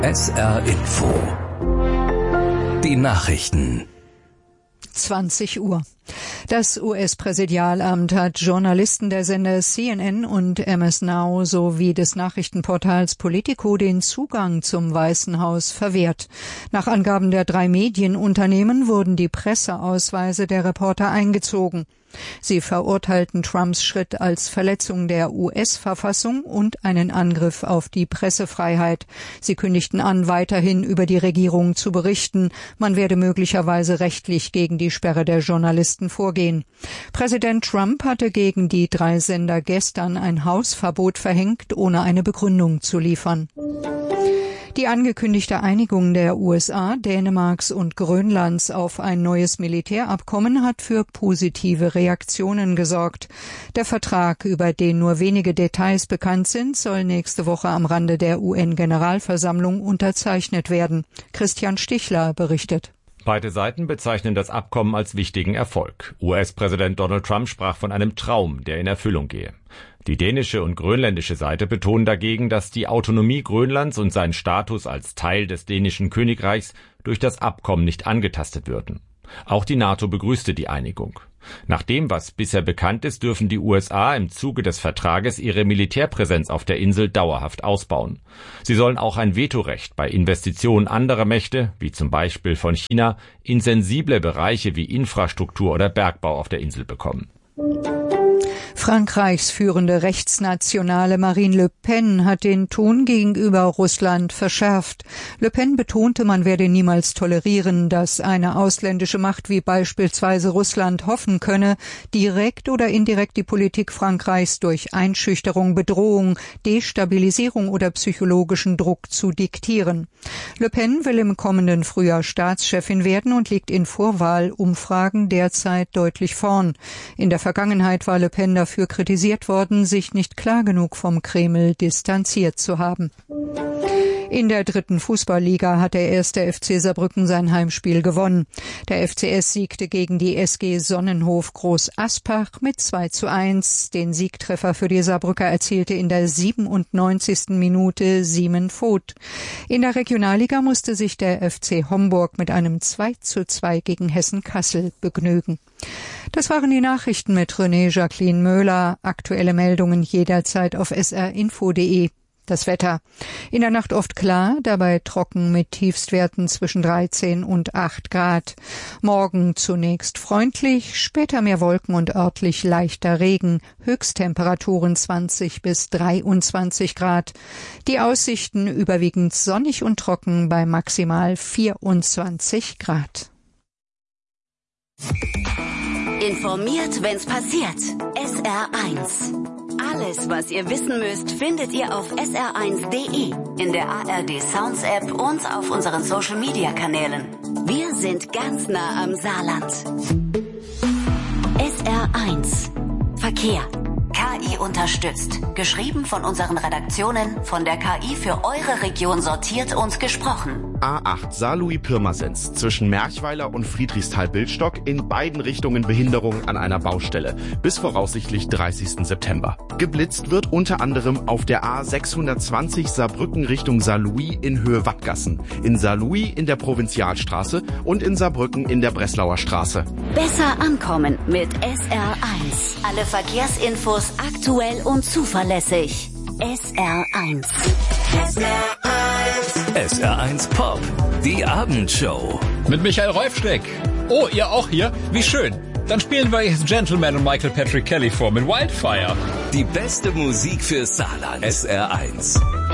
SR Info. Die Nachrichten. 20 Uhr. Das US-Präsidialamt hat Journalisten der Sender CNN und MS Now sowie des Nachrichtenportals Politico den Zugang zum Weißen Haus verwehrt. Nach Angaben der 3 Medienunternehmen wurden die Presseausweise der Reporter eingezogen. Sie verurteilten Trumps Schritt als Verletzung der US-Verfassung und einen Angriff auf die Pressefreiheit. Sie kündigten an, weiterhin über die Regierung zu berichten. Man werde möglicherweise rechtlich gegen die Sperre der Journalisten vorgehen. Präsident Trump hatte gegen die 3 Sender gestern ein Hausverbot verhängt, ohne eine Begründung zu liefern. Die angekündigte Einigung der USA, Dänemarks und Grönlands auf ein neues Militärabkommen hat für positive Reaktionen gesorgt. Der Vertrag, über den nur wenige Details bekannt sind, soll nächste Woche am Rande der UN-Generalversammlung unterzeichnet werden. Christian Stichler berichtet. Beide Seiten bezeichnen das Abkommen als wichtigen Erfolg. US-Präsident Donald Trump sprach von einem Traum, der in Erfüllung gehe. Die dänische und grönländische Seite betonen dagegen, dass die Autonomie Grönlands und sein Status als Teil des dänischen Königreichs durch das Abkommen nicht angetastet würden. Auch die NATO begrüßte die Einigung. Nach dem, was bisher bekannt ist, dürfen die USA im Zuge des Vertrages ihre Militärpräsenz auf der Insel dauerhaft ausbauen. Sie sollen auch ein Vetorecht bei Investitionen anderer Mächte, wie zum Beispiel von China, in sensible Bereiche wie Infrastruktur oder Bergbau auf der Insel bekommen. Frankreichs führende Rechtsnationale Marine Le Pen hat den Ton gegenüber Russland verschärft. Le Pen betonte, man werde niemals tolerieren, dass eine ausländische Macht wie beispielsweise Russland hoffen könne, direkt oder indirekt die Politik Frankreichs durch Einschüchterung, Bedrohung, Destabilisierung oder psychologischen Druck zu diktieren. Le Pen will im kommenden Frühjahr Staatschefin werden und liegt in Vorwahlumfragen derzeit deutlich vorn. In der Vergangenheit war Le Pen dafür kritisiert worden, sich nicht klar genug vom Kreml distanziert zu haben. In der 3. Fußballliga hat der 1. FC Saarbrücken sein Heimspiel gewonnen. Der FCS siegte gegen die SG Sonnenhof Groß Aspach mit 2:1. Den Siegtreffer für die Saarbrücker erzielte in der 97. Minute Simon Voth. In der Regionalliga musste sich der FC Homburg mit einem 2:2 gegen Hessen Kassel begnügen. Das waren die Nachrichten mit René Jacqueline Möhler. Aktuelle Meldungen jederzeit auf srinfo.de. Das Wetter. In der Nacht oft klar, dabei trocken mit Tiefstwerten zwischen 13 und 8 Grad. Morgen zunächst freundlich, später mehr Wolken und örtlich leichter Regen. Höchsttemperaturen 20 bis 23 Grad. Die Aussichten überwiegend sonnig und trocken bei maximal 24 Grad. Informiert, wenn's passiert. SR1. Alles, was ihr wissen müsst, findet ihr auf sr1.de, in der ARD Sounds App und auf unseren Social Media Kanälen. Wir sind ganz nah am Saarland. SR1. Verkehr. KI unterstützt. Geschrieben von unseren Redaktionen, von der KI für eure Region sortiert und gesprochen. A8 Saarlouis-Pirmasens zwischen Merchweiler und Friedrichsthal-Bildstock, in beiden Richtungen Behinderung an einer Baustelle bis voraussichtlich 30. September. Geblitzt wird unter anderem auf der A620 Saarbrücken Richtung Saarlouis in Höhe Wattgassen, in Saarlouis in der Provinzialstraße und in Saarbrücken in der Breslauer Straße. Besser ankommen mit SR1. Alle Verkehrsinfos aktuell und zuverlässig. SR1. SR1 Pop, die Abendshow. Mit Michael Reufsteck. Oh, ihr auch hier? Wie schön. Dann spielen wir jetzt Gentleman und Michael Patrick Kelly vor mit Wildfire. Die beste Musik für Saarland. SR1.